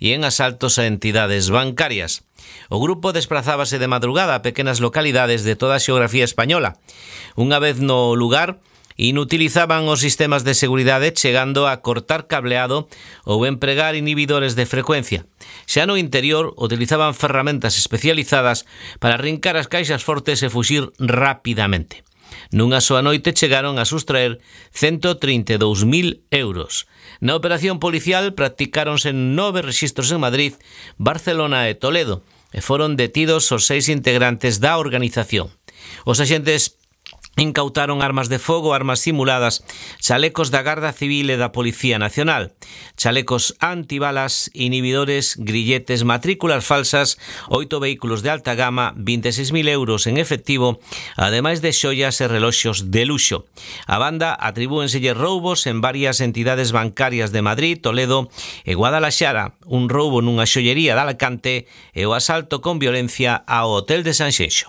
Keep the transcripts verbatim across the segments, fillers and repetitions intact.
e en asaltos a entidades bancarias. O grupo desprazábase de madrugada a pequenas localidades de toda a xeografía española. Unha vez no lugar, inutilizaban os sistemas de seguridade chegando a cortar cableado ou empregar inhibidores de frecuencia. Xa no interior, utilizaban ferramentas especializadas para arrincar as caixas fortes e fuxir rapidamente. Nunha soa noite chegaron a sustraer ciento trinta e dous mil euros. Na operación policial practicáronse nove rexistros en Madrid, Barcelona e Toledo, e foron detidos os seis integrantes da organización. Os axentes incautaron armas de fogo, armas simuladas, chalecos da Garda Civil e da Policía Nacional, chalecos antibalas, inhibidores, grilletes, matrículas falsas, oito vehículos de alta gama, vinte e seis mil euros en efectivo, ademais de xoias e reloxos de luxo. A banda atribúenselle roubos en varias entidades bancarias de Madrid, Toledo e Guadalaxara, un roubo nunha xollería de Alacante e o asalto con violencia ao Hotel de Sanxenxo.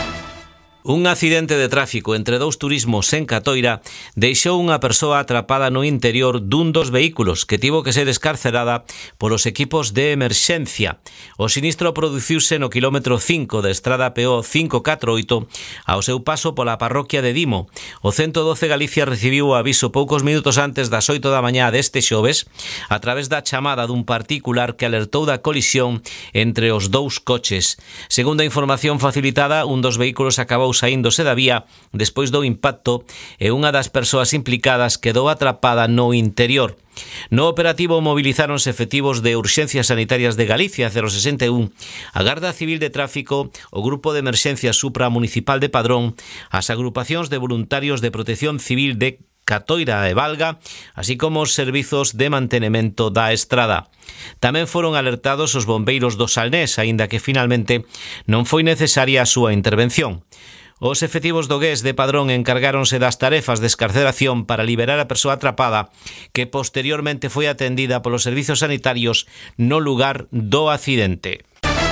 Un accidente de tráfico entre dous turismos en Catoira deixou unha persoa atrapada no interior dun dos vehículos que tivo que ser escarcerada polos equipos de emerxencia. O sinistro produciuse no quilómetro cinco da estrada P O cinco catro oito ao seu paso pola parroquia de Dimo. O ciento doce Galicia recibiu o aviso poucos minutos antes das oito da mañá deste xoves a través da chamada dun particular que alertou da colisión entre os dous coches. Segundo a información facilitada, un dos vehículos acabou saíndose da vía despois do impacto e unha das persoas implicadas quedou atrapada no interior. No operativo movilizáronse efectivos de Urxencias Sanitarias de Galicia cero sesenta e un, a Garda Civil de Tráfico, o Grupo de Emerxencia Supramunicipal de Padrón, as agrupacións de voluntarios de Protección Civil de Catoira e Valga, así como os servizos de mantenimento da estrada. Tamén foron alertados os bombeiros do Salnés, aínda que finalmente non foi necesaria a súa intervención. Os efectivos do G E S de Padrón encargáronse das tarefas de escarceración para liberar a persoa atrapada, que posteriormente foi atendida polos servizos sanitarios no lugar do accidente.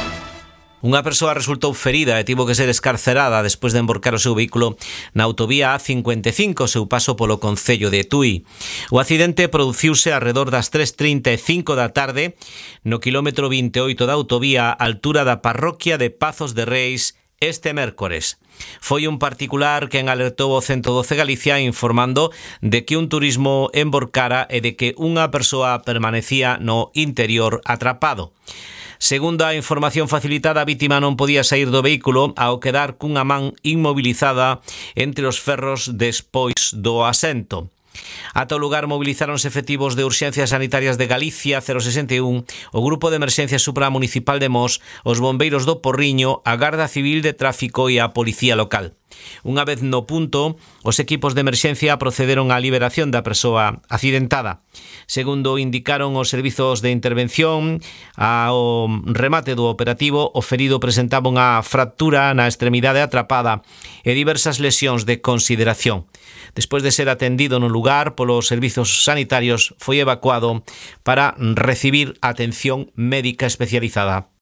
Unha persoa resultou ferida e tivo que ser escarcerada despois de emborcar o seu vehículo na autovía A cincuenta e cinco, seu paso polo concello de Tui. O accidente produciuse arredor das tres trinta e cinco da tarde no quilómetro vinte e oito da autovía, á altura da parroquia de Pazos de Reis, este mércores. Foi un particular quen alertou o ciento doce Galicia informando de que un turismo emborcara e de que unha persoa permanecía no interior atrapado. Segundo a información facilitada, a vítima non podía sair do vehículo ao quedar cunha man inmobilizada entre os ferros despois do asento. Ata o lugar movilizáronse efectivos de Urxencias Sanitarias de Galicia cero sesenta e un, o Grupo de Emerxencia Supramunicipal de Mos, os bombeiros do Porriño, a Garda Civil de Tráfico e a Policía Local. Unha vez no punto, os equipos de emerxencia procederon á liberación da persoa accidentada. Segundo indicaron os servizos de intervención, ao remate do operativo, o ferido presentaba unha fractura na extremidade atrapada e diversas lesións de consideración. Despois de ser atendido no lugar polos servizos sanitarios, foi evacuado para recibir atención médica especializada.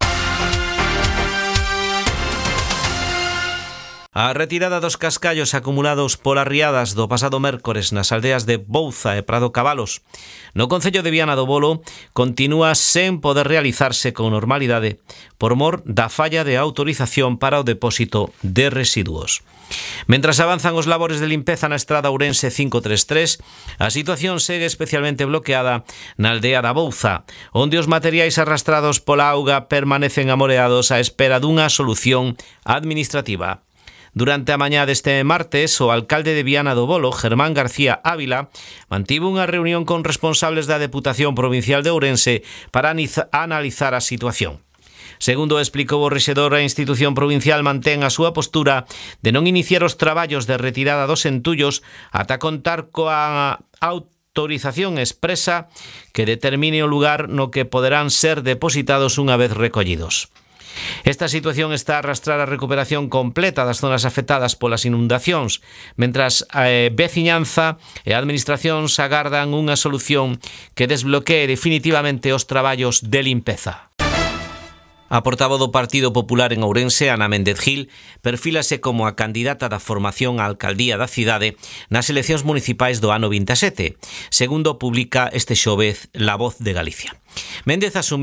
A retirada dos cascallos acumulados polas riadas do pasado mércores nas aldeas de Bouza e Prado Cabalos no concello de Viana do Bolo continúa sen poder realizarse con normalidade por mor da falla de autorización para o depósito de residuos. Mentras avanzan os labores de limpeza na estrada Ourense cinco tres tres, a situación segue especialmente bloqueada na aldea da Bouza, onde os materiais arrastrados pola auga permanecen amoreados á espera dunha solución administrativa. Durante a mañá deste martes, o alcalde de Viana do Bolo, Germán García Ávila, mantivo unha reunión con responsables da Deputación Provincial de Ourense para analizar a situación. Segundo explicou o rexedor, a institución provincial mantén a súa postura de non iniciar os traballos de retirada dos entullos ata contar coa autorización expresa que determine o lugar no que poderán ser depositados unha vez recollidos. Esta situación está a arrastrar a recuperación completa das zonas afectadas polas inundacións, mentras a veciñanza e a administración se agardan unha solución que desbloquee definitivamente os traballos de limpeza. A portavoz do Partido Popular en Ourense, Ana Méndez Gil, perfílase como a candidata da formación á alcaldía da cidade nas eleccións municipais do ano vinte e sete, segundo publica este xovez La Voz de Galicia. Méndez asumiu